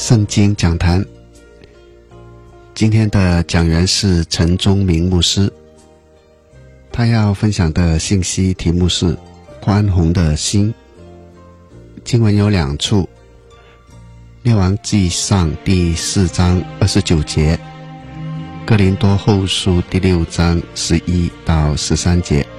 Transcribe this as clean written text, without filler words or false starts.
圣经讲坛。今天的讲员是陈宗明牧师，他要分享的信息题目是宽宏的心。经文有两处，列王纪上第4章29节，哥林多后书第6章11到13节。